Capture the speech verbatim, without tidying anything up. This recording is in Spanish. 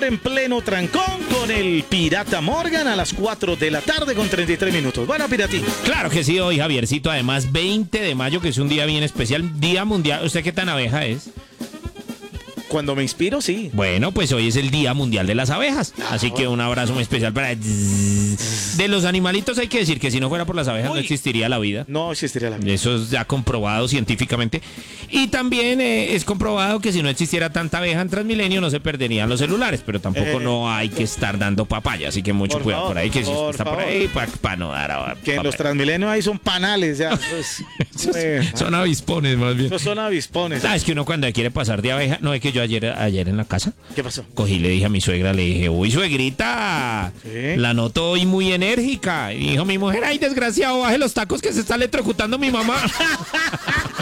en pleno trancón con el Pirata Morgan a las cuatro de la tarde con treinta y tres minutos. Bueno, Piratín. Claro que sí, hoy, Javiercito. Además, veinte de mayo, que es un día bien especial, Día Mundial. ¿Usted qué tan abeja es? Cuando me inspiro, sí. Bueno, pues hoy es el Día Mundial de las Abejas. Así que un abrazo muy especial para... De los animalitos hay que decir que si no fuera por las abejas Uy. no existiría la vida. No existiría la vida. Eso es ya comprobado científicamente. Y también eh, es comprobado que si no existiera tanta abeja en Transmilenio no se perderían los celulares. Pero tampoco Eh, no hay que estar dando papaya. Así que mucho por cuidado favor, por ahí. Que si por usted está por favor. ahí, para pa no dar a, Que en los papaya. Transmilenios ahí son panales, ya. Pues, eh, Son avispones más bien. esos son avispones. ¿Sabes que uno cuando quiere pasar de abeja? No, es que yo ayer, ayer en la casa ¿Qué pasó? cogí y le dije a mi suegra, le dije, uy, suegrita, ¿Sí? la noto hoy muy enérgica. Y dijo mi mujer, ay, desgraciado, baje los tacos que se está electrocutando mi mamá.